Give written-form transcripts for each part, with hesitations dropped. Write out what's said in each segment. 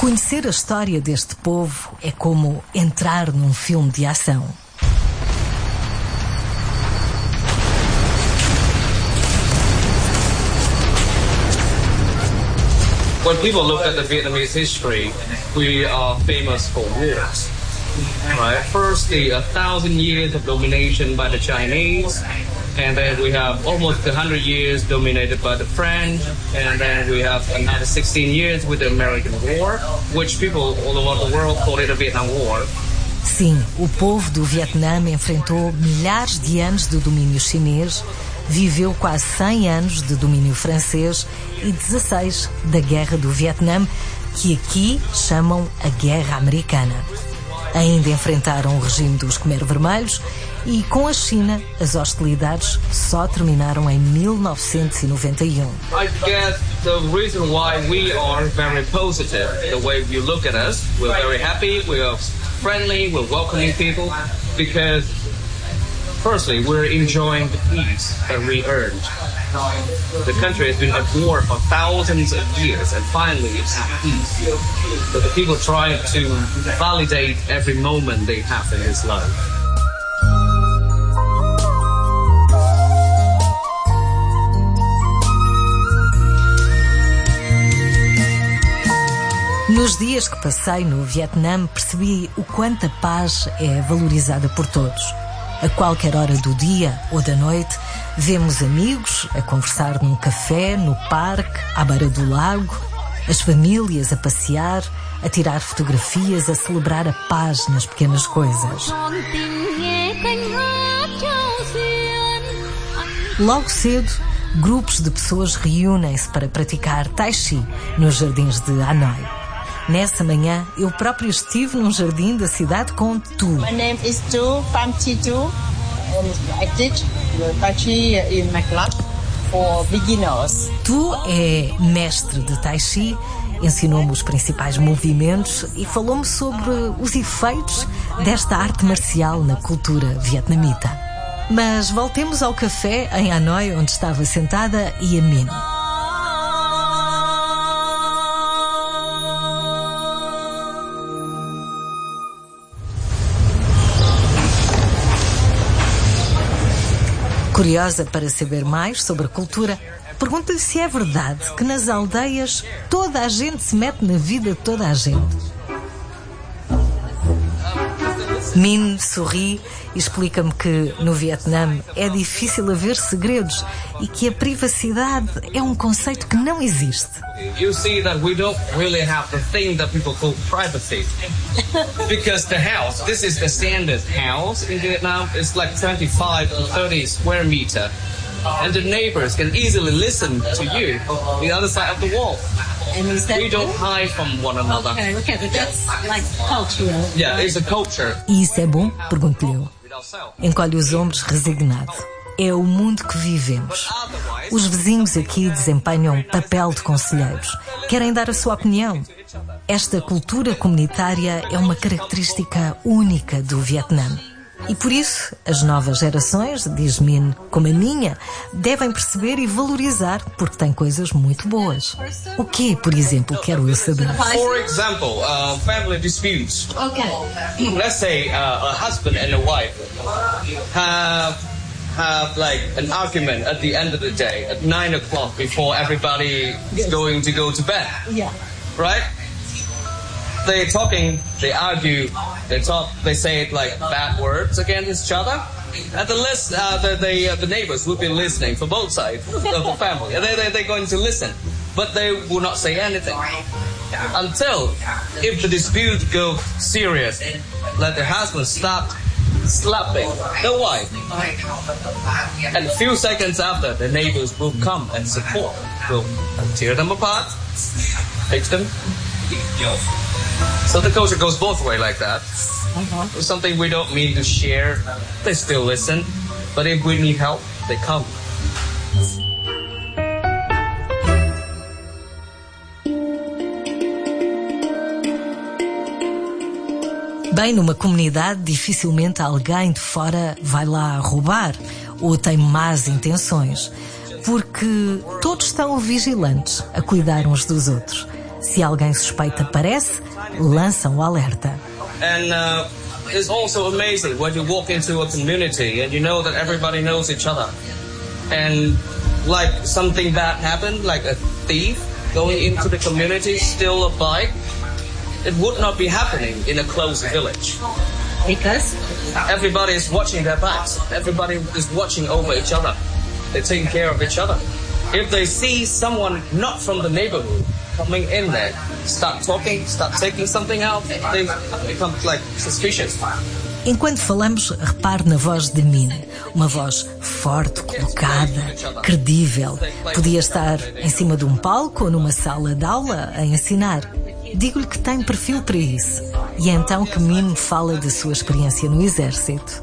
Conhecer a história deste povo é como entrar num filme de ação. When people look at the Vietnamese history, we are famous for wars. Right? Firstly, 1,000 years of domination by the Chinese, and then we have almost 100 years dominated by the French, and then we have another 16 years with the American War, which people all over the world call it the Vietnam War. Sim, o povo do Vietnã enfrentou milhares de anos de domínio chinês, viveu quase 100 anos de domínio francês e 16 da Guerra do Vietnã, que aqui chamam a Guerra Americana. Ainda enfrentaram o regime dos Khmer Vermelhos e, com a China, as hostilidades só terminaram em 1991. I guess the reason why we are very positive, the way you look at us, we're very happy, we're friendly, we're welcoming people, because firstly, we're enjoying the peace that we earned. The country has been at war for thousands of years, and finally it's at peace. So the people try to validate every moment they have in this life. Nos dias que passei no Vietnã, percebi o quanto a paz é valorizada por todos. A qualquer hora do dia ou da noite, vemos amigos a conversar num café, no parque, à beira do lago, as famílias a passear, a tirar fotografias, a celebrar a paz nas pequenas coisas. Logo cedo, grupos de pessoas reúnem-se para praticar Tai Chi nos jardins de Hanoi. Nessa manhã, eu próprio estive num jardim da cidade com Tu. My name is Tu, Pham Chi Tu. I teach Tai Chi in my class for beginners. Tu é mestre de Tai Chi, ensinou-me os principais movimentos e falou-me sobre os efeitos desta arte marcial na cultura vietnamita. Mas voltemos ao café em Hanoi, onde estava sentada Yamin. Curiosa para saber mais sobre a cultura, pergunto-lhe se é verdade que nas aldeias toda a gente se mete na vida de toda a gente. Min sorri e explica-me que no Vietnã é difícil haver segredos e que a privacidade é um conceito que não existe. You see that we don't really have the thing that people call privacy. Because the house, this is the standard house in Vietnam, it's like 25 to 30 square meter. And the neighbors can easily listen to you on the other side of the wall. And is that We don't hide from one another. Okay, but that's like cultural. Yeah, it's a culture. E isso é bom? Pergunto-lhe eu. Encolhe os ombros resignado. É o mundo que vivemos. Os vizinhos aqui desempenham papel de conselheiros. Querem dar a sua opinião. Esta cultura comunitária é uma característica única do Vietnã. E por isso, as novas gerações, diz Min, como a minha, devem perceber e valorizar, porque tem coisas muito boas. O quê, por exemplo, quero eu saber? For example, family disputes. Okay. Let's say a husband and a wife have like an argument at the end of the day at 9 o'clock before everybody is going to go to bed. Yeah. Right? They talking, they argue, they talk, they say like bad words against each other. And the neighbors will be listening for both sides of the family. And they're going to listen, but they will not say anything until if the dispute go serious, let the husband start slapping the wife. And a few seconds after, the neighbors will come and support, will tear them apart, fix them. So the culture goes both ways like that. It's something we don't mean to share. They still listen, but if we need help, they come. Bem, numa comunidade, dificilmente alguém de fora vai lá roubar ou tem más intenções, porque todos estão vigilantes a cuidar uns dos outros. Se alguém suspeito aparece, lançam o alerta. And it's also amazing when you walk into a community and you know that everybody knows each other. And like something bad happened, like a thief going into the community, steal a bike, it would not be happening in a closed village. Because everybody is watching their backs. Everybody is watching over each other. They're taking care of each other. If they see someone not from the neighborhood coming in there, start talking, start taking something out, they become like suspicious. Enquanto falamos, repare na voz de Min. Uma voz forte, colocada, credível. Podia estar em cima de um palco ou numa sala de aula a ensinar. Digo-lhe que tem perfil para isso. E é então que Min fala da sua experiência no exército.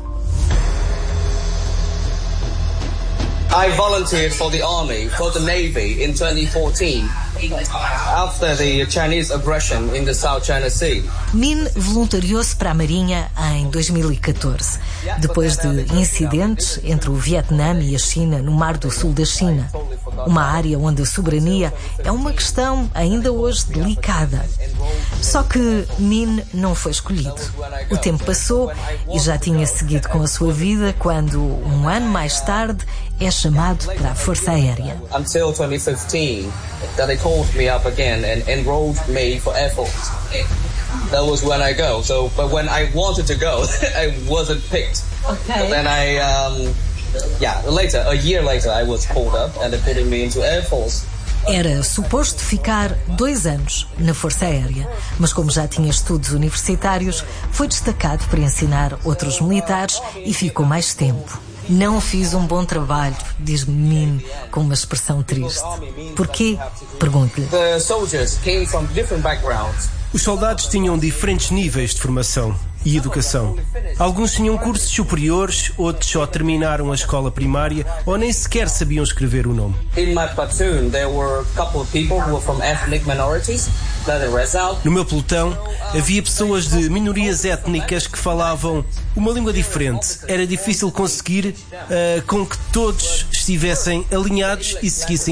I volunteered for the army, for the navy in 2014, after the Chinese aggression in the South China Sea. Min voluntariou-se para a Marinha em 2014, depois de incidentes entre o Vietnã e a China no Mar do Sul da China, uma área onde a soberania é uma questão ainda hoje delicada. Só que Min não foi escolhido. O tempo passou e já tinha seguido com a sua vida quando, um ano mais tarde, é chamado para a Força Aérea. Until 2015, that they called me up again and enrolled me for Air Force. That was when I go. So, but when I wanted to go, I wasn't picked. Okay. But then later, a year later, I was called up and they're putting me into Air Force. Era suposto ficar 2 anos na Força Aérea, mas como já tinha estudos universitários, foi destacado para ensinar outros militares e ficou mais tempo. Não fiz um bom trabalho, diz-me Min com uma expressão triste. Porquê? Pergunto-lhe. The soldiers came from different backgrounds. Os soldados tinham diferentes níveis de formação e educação. Alguns tinham cursos superiores, outros só terminaram a escola primária ou nem sequer sabiam escrever o nome. In my platoon, there were a couple of people who were from ethnic minorities. No meu pelotão, havia pessoas de minorias étnicas que falavam uma língua diferente. Era difícil conseguir com que todos estivessem alinhados e seguissem